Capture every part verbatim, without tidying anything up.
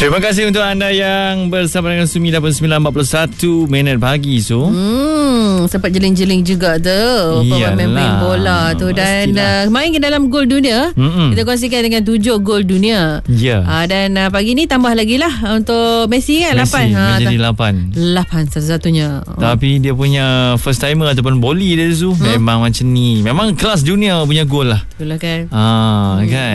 Terima kasih untuk anda yang bersama dengan Sumi lapan puluh sembilan empat puluh satu minit pagi Su. Hmm, sempat jeling-jeling juga tu pemain bola tu. Dan uh, main ke dalam gol dunia. Mm-mm. Kita kongsikan dengan tujuh gol dunia. Ya. Yeah. Uh, dan uh, pagi ni tambah lagi lah untuk Messi kan. Messi, lapan. Ha, menjadi lapan. Lapan satu-satunya. Oh. Tapi dia punya first timer ataupun volley dia Su, hmm? memang macam ni. Memang kelas dunia punya gol lah. Itulah kan. Ah, hmm. kan.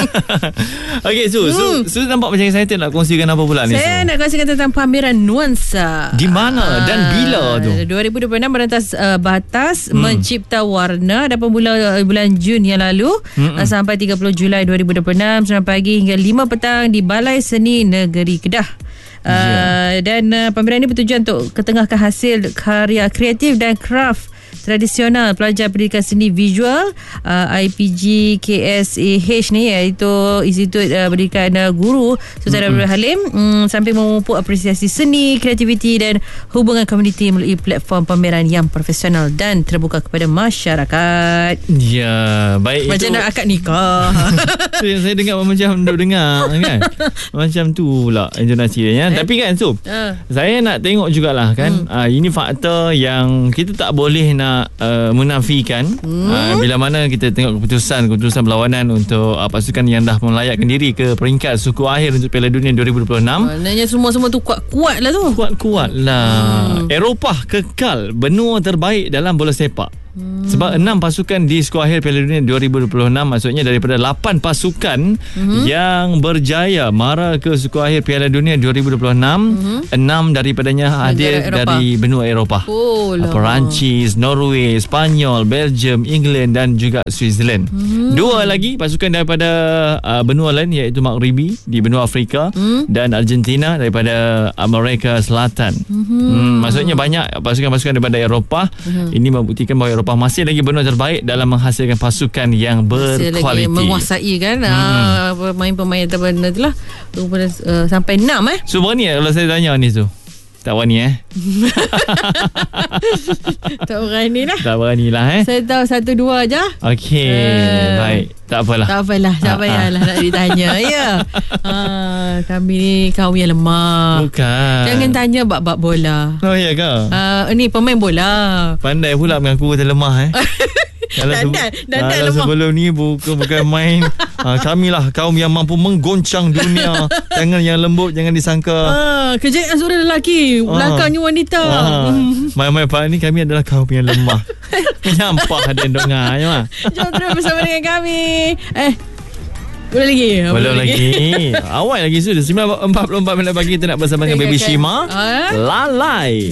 Okey Su, hmm. Su, Su nampak macam excited nak kongsikan apa pula ni Su? Saya nak kongsikan tentang pameran Nuansa. Di mana dan bila tu? dua ribu dua puluh enam merentas uh, batas hmm. mencipta warna dan bermula uh, bulan Jun yang lalu uh, sampai tiga puluh Julai dua ribu dua puluh enam sembilan pagi hingga lima petang di Balai Seni Negeri Kedah. Uh, yeah. Dan uh, pameran ini bertujuan untuk ketengahkan hasil karya kreatif dan kraft tradisional pelajar pendidikan seni visual uh, I P G K S A H ni, iaitu Institut uh, Pendidikan uh, Guru Sultan Abdul Halim, um, sambil memupuk apresiasi seni, kreativiti dan hubungan komuniti melalui platform pameran yang profesional dan terbuka kepada masyarakat. Ya, baik. Macam itu, nak akad nikah. Itu yang saya dengar macam duk dengar kan. Macam tu pula intonasi dia. Eh? Tapi kan Sub, uh. saya nak tengok jugalah kan, hmm. uh, ini fakta yang kita tak boleh nak Uh, menafikan hmm. uh, bila mana kita tengok keputusan keputusan berlawanan untuk uh, pasukan yang dah melayakkan diri ke peringkat suku akhir untuk Piala Dunia dua ribu dua puluh enam. Maknanya semua-semua tu kuat-kuat lah tu. Kuat-kuat lah. Hmm. Eropah kekal benua terbaik dalam bola sepak. Hmm. Sebab enam pasukan di skuad akhir Piala Dunia dua ribu dua puluh enam, maksudnya daripada lapan pasukan hmm. yang berjaya mara ke skuad akhir Piala Dunia dua ribu dua puluh enam, hmm. enam daripadanya hadir dari benua Eropah. Oh, Perancis, Norway, Spanyol, Belgium, England dan juga Switzerland. Hmm. Dua lagi pasukan daripada uh, benua lain, iaitu Maghribi di benua Afrika, hmm. dan Argentina daripada Amerika Selatan. Hmm. Hmm, maksudnya banyak pasukan-pasukan daripada Eropah. Hmm. Ini membuktikan bahawa Eropah masih lagi benua terbaik dalam menghasilkan pasukan yang berkualiti. Masih lagi menguasai kan, hmm. pemain-pemain terbaik tu lah. Uh, sampai enam eh. So berani kalau saya tanya ni tu? Tak berani eh? Tak berani lah. Tak berani lah eh? Saya tahu satu dua je. Okey, uh, baik. Tak apalah. Tak apalah. Tak payahlah nak ditanya. Ya. Uh, kami ni kaum yang lemah. Bukan. Jangan tanya bab-bab bola. Oh ya ke? Uh, ni pemain bola. Pandai pula mengaku kata lemah eh. Dandan Dandan lemah. Sebelum ni bukan, bukan main. ha, Kamilah kaum yang mampu menggoncang dunia. Jangan yang lembut, jangan disangka. ha, Kejayaan seorang lelaki, belakangnya wanita. ha. Main-main part ni kami adalah kaum yang lemah. Menyampah dan dengar. Jom terus bersama dengan kami. Eh Boleh lagi Boleh, Boleh lagi, lagi. Awal lagi sudah sembilan empat puluh empat minit pagi. Kita nak bersama dengan Baby Shima. ha? Lalai.